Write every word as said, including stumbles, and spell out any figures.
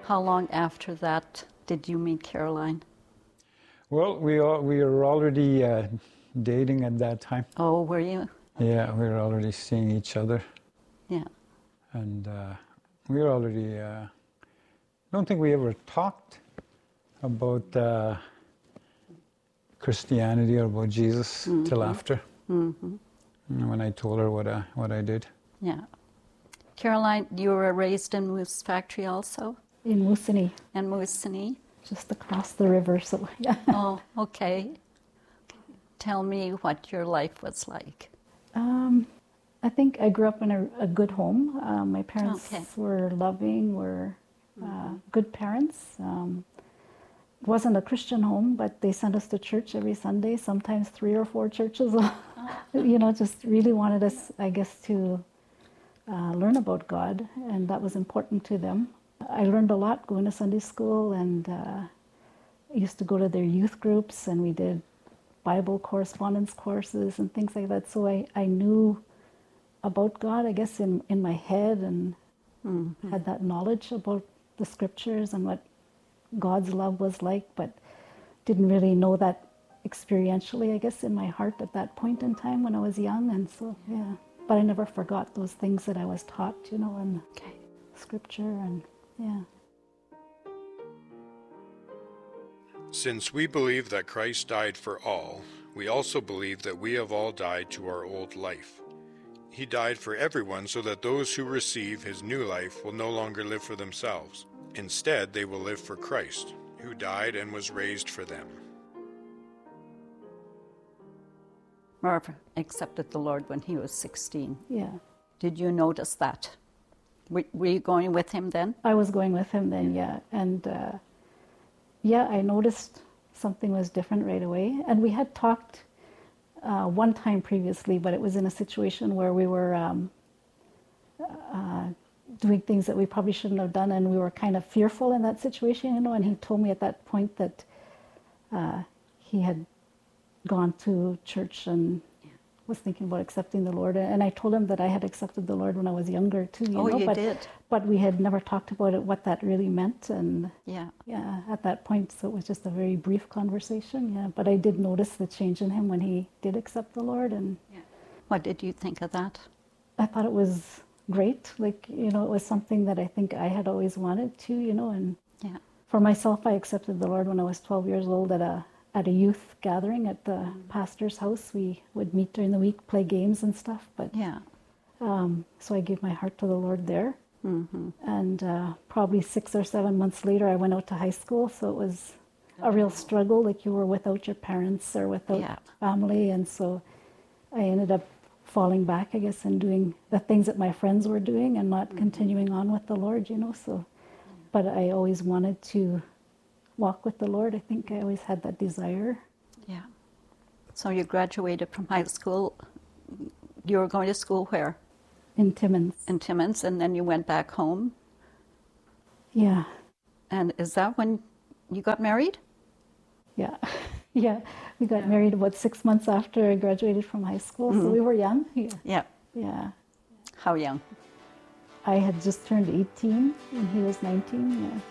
How long after that did you meet Caroline? Well, we all, we were already uh, dating at that time. Oh, were you? Yeah, we were already seeing each other. Yeah. And uh, we were already, uh, I don't think we ever talked about uh, Christianity or about Jesus mm-hmm. till after. Mm-hmm. When I told her what I, what I did. Yeah. Caroline, you were raised in Moose Factory also? In Moosonee. In Moosonee? Just across the river, so yeah. Oh, okay. Tell me what your life was like. Um, I think I grew up in a, a good home. Uh, my parents okay. were loving, were uh, mm-hmm. good parents. Um, it wasn't a Christian home, but they sent us to church every Sunday, sometimes three or four churches. You know, just really wanted us, I guess, to uh, learn about God, and that was important to them. I learned a lot going to Sunday school, and uh, I used to go to their youth groups, and we did Bible correspondence courses and things like that. So I, I knew about God, I guess, in, in my head, and mm-hmm. had that knowledge about the scriptures and what God's love was like, but didn't really know that experientially, I guess, in my heart at that point in time when I was young. And so, yeah. But I never forgot those things that I was taught, you know, in okay. scripture and, yeah. Since we believe that Christ died for all, we also believe that we have all died to our old life. He died for everyone so that those who receive his new life will no longer live for themselves. Instead, they will live for Christ, who died and was raised for them. Merv accepted the Lord when he was sixteen. Yeah. Did you notice that? Were, were you going with him then? I was going with him then, yeah. And uh, yeah, I noticed something was different right away. And we had talked uh, one time previously, but it was in a situation where we were um, uh, doing things that we probably shouldn't have done, and we were kind of fearful in that situation, you know. And he told me at that point that uh, he had gone to church and yeah. was thinking about accepting the Lord. And I told him that I had accepted the Lord when I was younger too. You oh, know? you but, did. But we had never talked about it, what that really meant. And yeah, yeah, at that point, so it was just a very brief conversation. Yeah, but I did notice the change in him when he did accept the Lord. And yeah. What did you think of that? I thought it was great. Like, you know, it was something that I think I had always wanted to, you know. And yeah. For myself, I accepted the Lord when I was twelve years old at a at a youth gathering at the mm-hmm. pastor's house. We would meet during the week, play games and stuff. But yeah, um, so I gave my heart to the Lord there. Mm-hmm. And uh, probably six or seven months later, I went out to high school. So it was a real struggle. Like, you were without your parents or without yeah. family, and so I ended up falling back, I guess, and doing the things that my friends were doing and not mm-hmm. continuing on with the Lord. You know, so. But I always wanted to walk with the Lord. I think I always had that desire. Yeah. So you graduated from high school. You were going to school where? In Timmins. In Timmins, and then you went back home? Yeah. And is that when you got married? Yeah. Yeah. We got yeah. married about six months after I graduated from high school, mm-hmm. so we were young. Yeah. Yeah. Yeah. How young? I had just turned eighteen, and he was nineteen, yeah.